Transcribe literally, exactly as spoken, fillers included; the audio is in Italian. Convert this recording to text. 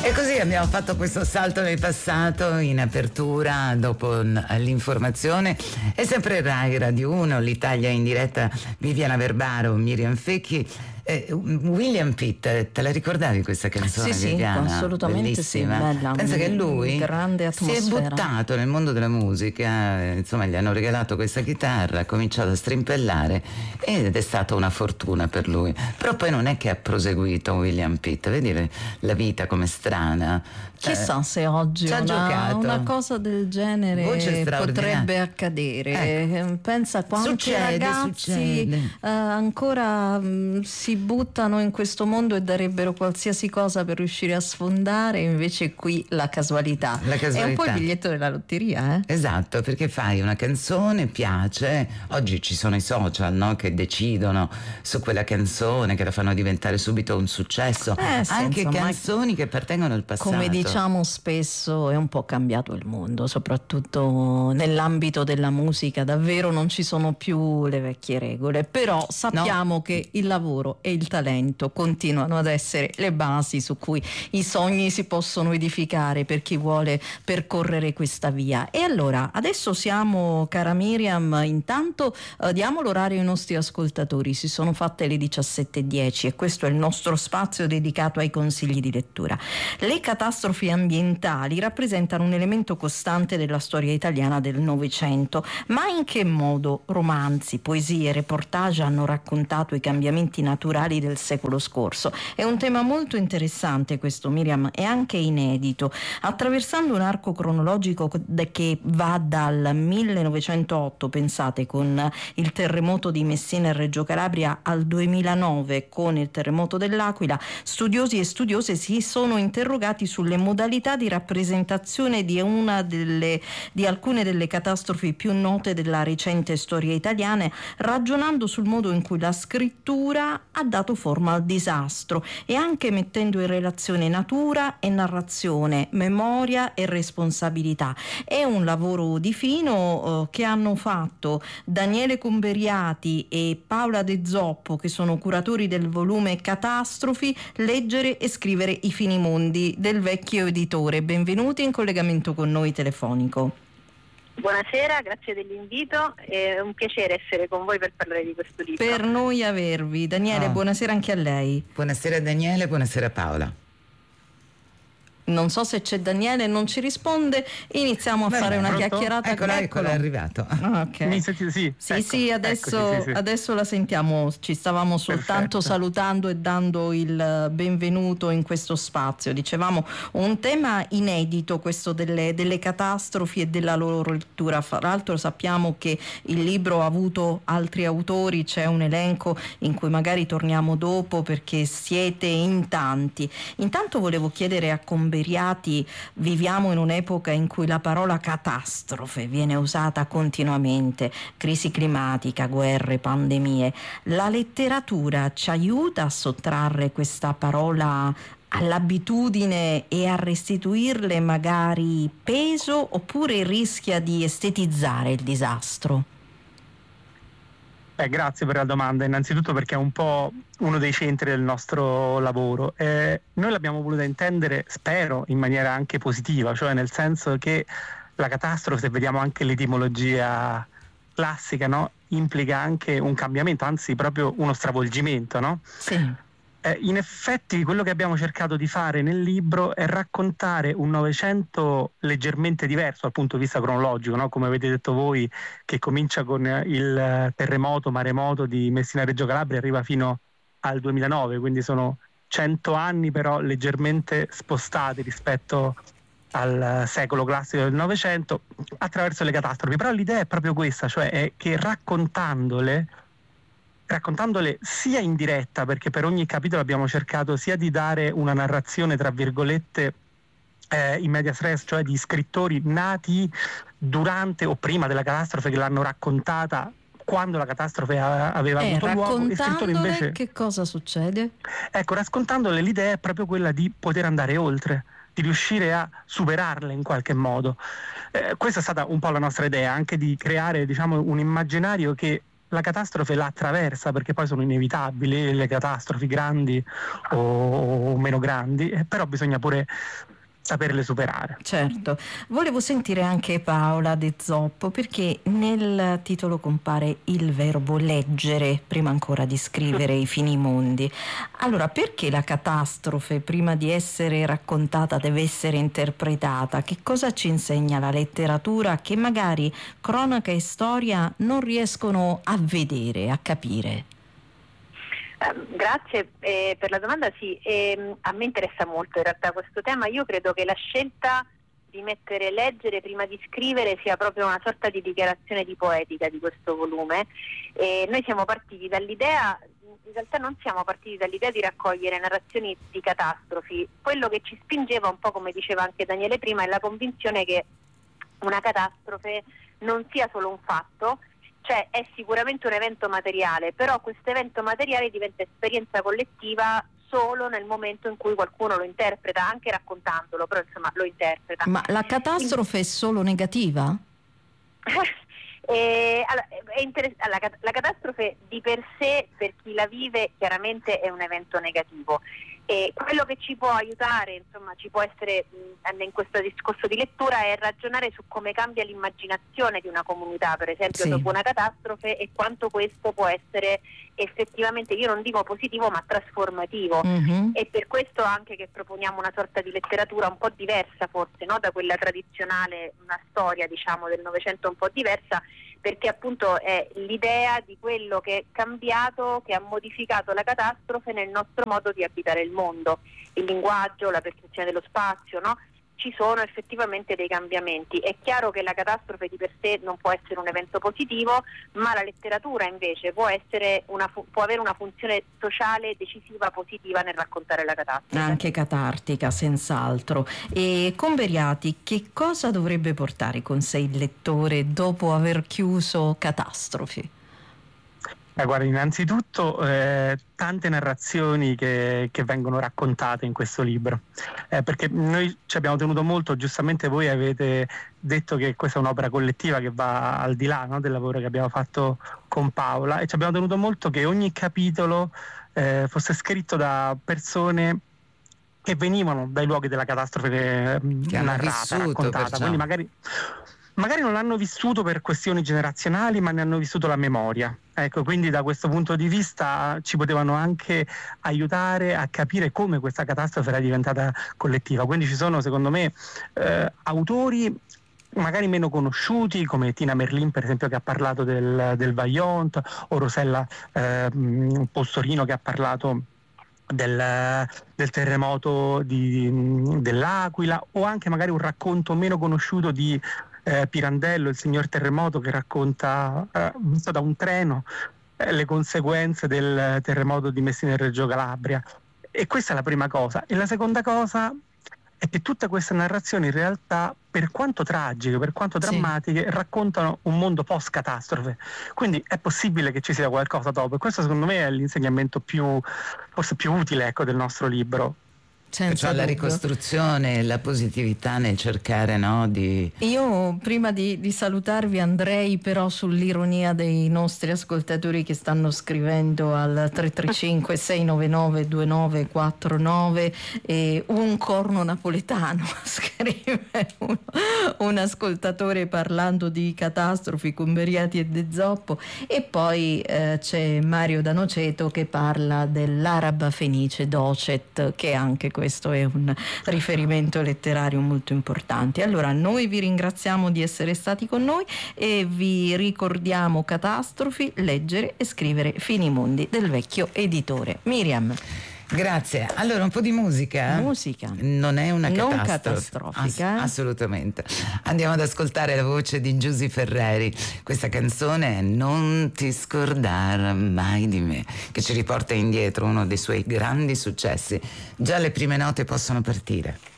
E così abbiamo fatto questo salto nel passato in apertura dopo l'informazione. È sempre Rai Radio uno, l'Italia in diretta, Viviana Verbaro, Miriam Fecchi. Eh, William Pitt, te la ricordavi questa canzone? Sì, Viviana? sì, assolutamente. Bellissima. Sì, bella. Pensa che lui grande si è atmosfera. buttato nel mondo della musica, eh, insomma gli hanno regalato questa chitarra, ha cominciato a strimpellare ed è stata una fortuna per lui. Però poi non è che ha proseguito William Pitt, vedi la vita come strana. Chissà se oggi una, una cosa del genere potrebbe accadere. Ecco. Pensa quanti succede, ragazzi uh, ancora um, si buttano in questo mondo e darebbero qualsiasi cosa per riuscire a sfondare, invece qui la casualità. La casualità. È un po' il biglietto della lotteria, eh? Esatto, perché fai una canzone, piace, oggi ci sono i social, no, che decidono su quella canzone, che la fanno diventare subito un successo. Eh, sì, anche insomma, canzoni che appartengono al passato. Come diciamo spesso, è un po' cambiato il mondo, soprattutto nell'ambito della musica. Davvero non ci sono più le vecchie regole, però sappiamo no. che il lavoro e il talento continuano ad essere le basi su cui i sogni si possono edificare per chi vuole percorrere questa via. E allora adesso siamo, cara Miriam, intanto eh, diamo l'orario ai nostri ascoltatori. Si sono fatte le diciassette e dieci e questo è il nostro spazio dedicato ai consigli di lettura. Le catastrofi ambientali rappresentano un elemento costante della storia italiana del Novecento, ma in che modo romanzi, poesie, reportage hanno raccontato i cambiamenti naturali del secolo scorso? È un tema molto interessante questo, Miriam, e anche inedito, attraversando un arco cronologico che va dal millenovecentootto, pensate, con il terremoto di Messina e Reggio Calabria, al duemilanove con il terremoto dell'Aquila. Studiosi e studiose si sono interrogati sulle modalità di rappresentazione di una delle di alcune delle catastrofi più note della recente storia italiana, ragionando sul modo in cui la scrittura ha dato forma al disastro e anche mettendo in relazione natura e narrazione, memoria e responsabilità. È un lavoro di fino eh, che hanno fatto Daniele Cumberiati e Paola De Zoppo, che sono curatori del volume Catastrofi, leggere e scrivere i finimondi del vecchio editore. Benvenuti in collegamento con noi telefonico. Buonasera, grazie dell'invito, è un piacere essere con voi per parlare di questo libro. Per noi avervi. Daniele, oh. buonasera anche a lei. Buonasera Daniele, buonasera Paola. Non so se c'è Daniele, non ci risponde. Iniziamo a Beh, fare una pronto? chiacchierata. Eccolo, eccolo, è arrivato. Ah, okay. Mi senti, sì, sì, ecco, sì, adesso, eccoci, sì, sì. adesso la sentiamo. Ci stavamo soltanto Perfetto. salutando e dando il benvenuto in questo spazio. Dicevamo un tema inedito, questo delle, delle catastrofi e della loro lettura. Fra l'altro sappiamo che il libro ha avuto altri autori, c'è un elenco in cui magari torniamo dopo perché siete in tanti. Intanto volevo chiedere a Comberiati, viviamo in un'epoca in cui la parola catastrofe viene usata continuamente, crisi climatica, guerre, pandemie. La letteratura ci aiuta a sottrarre questa parola all'abitudine e a restituirle magari peso, oppure rischia di estetizzare il disastro? Eh, grazie per la domanda, innanzitutto perché è un po' uno dei centri del nostro lavoro. Eh, noi l'abbiamo voluta intendere, spero, in maniera anche positiva, cioè nel senso che la catastrofe, se vediamo anche l'etimologia classica, no, implica anche un cambiamento, anzi proprio uno stravolgimento, no? Sì. Eh, in effetti quello che abbiamo cercato di fare nel libro è raccontare un Novecento leggermente diverso dal punto di vista cronologico, no? Come avete detto voi, che comincia con il terremoto, maremoto di Messina Reggio Calabria e arriva fino al duemilanove, quindi sono cento anni però leggermente spostati rispetto al secolo classico del Novecento attraverso le catastrofi. Però l'idea è proprio questa, cioè è che raccontandole raccontandole sia in diretta, perché per ogni capitolo abbiamo cercato sia di dare una narrazione tra virgolette eh, in medias res, cioè di scrittori nati durante o prima della catastrofe che l'hanno raccontata quando la catastrofe aveva eh, avuto luogo, e scrittori invece che cosa succede? Ecco, raccontandole l'idea è proprio quella di poter andare oltre, di riuscire a superarle in qualche modo. Eh, questa è stata un po' la nostra idea, anche di creare, diciamo, un immaginario che la catastrofe la attraversa, perché poi sono inevitabili le catastrofi grandi o, o meno grandi, eh, però bisogna pure saperle superare. Certo. Volevo sentire anche Paola De Zoppo, perché nel titolo compare il verbo leggere prima ancora di scrivere i finimondi. Allora, perché la catastrofe prima di essere raccontata deve essere interpretata? Che cosa ci insegna la letteratura che magari cronaca e storia non riescono a vedere, a capire? Uh, grazie eh, per la domanda. Sì, eh, a me interessa molto in realtà questo tema. Io credo che la scelta di mettere leggere prima di scrivere sia proprio una sorta di dichiarazione di poetica di questo volume. Eh, noi siamo partiti dall'idea, in realtà non siamo partiti dall'idea di raccogliere narrazioni di catastrofi. Quello che ci spingeva, un po' come diceva anche Daniele prima, è la convinzione che una catastrofe non sia solo un fatto, cioè è sicuramente un evento materiale, però questo evento materiale diventa esperienza collettiva solo nel momento in cui qualcuno lo interpreta, anche raccontandolo, però insomma lo interpreta. Ma la catastrofe è solo negativa? eh, allora, è interess- la, la catastrofe di per sé, per chi la vive, chiaramente è un evento negativo. E quello che ci può aiutare, insomma, ci può essere mh, in questo discorso di lettura, è ragionare su come cambia l'immaginazione di una comunità, per esempio, sì, dopo una catastrofe, e quanto questo può essere effettivamente, io non dico positivo, ma trasformativo. Mm-hmm. E per questo anche che proponiamo una sorta di letteratura un po' diversa, forse, no? Da quella tradizionale, una storia, diciamo, del Novecento un po' diversa, perché appunto è l'idea di quello che è cambiato, che ha modificato la catastrofe nel nostro modo di abitare il mondo, il linguaggio, la percezione dello spazio, no? Ci sono effettivamente dei cambiamenti. È chiaro che la catastrofe di per sé non può essere un evento positivo, ma la letteratura invece può essere una fu- può avere una funzione sociale decisiva, positiva nel raccontare la catastrofe. Anche catartica, senz'altro. E Converiati, che cosa dovrebbe portare con sé il lettore dopo aver chiuso Catastrofi? Eh, guarda, innanzitutto eh, tante narrazioni che, che vengono raccontate in questo libro, eh, perché noi ci abbiamo tenuto molto, giustamente voi avete detto che questa è un'opera collettiva che va al di là, no, del lavoro che abbiamo fatto con Paola, e ci abbiamo tenuto molto che ogni capitolo eh, fosse scritto da persone che venivano dai luoghi della catastrofe che, che narrata, vissuto, raccontata, perciò. Quindi magari Magari non l'hanno vissuto per questioni generazionali, ma ne hanno vissuto la memoria. Ecco, quindi da questo punto di vista ci potevano anche aiutare a capire come questa catastrofe era diventata collettiva. Quindi ci sono, secondo me, eh, autori magari meno conosciuti, come Tina Merlin, per esempio, che ha parlato del, del Vajont, o Rosella eh, Postorino, che ha parlato Del, del terremoto di, dell'Aquila, o anche magari un racconto meno conosciuto di eh, Pirandello, il signor terremoto, che racconta eh, visto da un treno eh, le conseguenze del terremoto di Messina e Reggio Calabria. E questa è la prima cosa. E la seconda cosa è che tutte queste narrazioni in realtà, per quanto tragiche, per quanto drammatiche, sì, raccontano un mondo post-catastrofe. Quindi è possibile che ci sia qualcosa dopo, e questo secondo me è l'insegnamento più, forse più utile, ecco, del nostro libro. Senza la ricostruzione, la positività nel cercare, no, di... Io prima di, di salutarvi andrei però sull'ironia dei nostri ascoltatori che stanno scrivendo al tre tre cinque sei nove nove due nove quattro nove, e un corno napoletano, scrive un, un ascoltatore parlando di catastrofi, Converiati e De Zoppo, e poi eh, c'è Mario da Noceto che parla dell'araba fenice Docet, che anche questo Questo è un riferimento letterario molto importante. Allora, noi vi ringraziamo di essere stati con noi e vi ricordiamo Catastrofi, leggere e scrivere finimondi, del Vecchio Editore. Miriam. Grazie. Allora, un po' di musica. Musica. Non è una non catastrofe. catastrofica. Ass- assolutamente. Andiamo ad ascoltare la voce di Giusy Ferreri. Questa canzone è Non ti scordare mai di me, che ci riporta indietro uno dei suoi grandi successi. Già le prime note possono partire.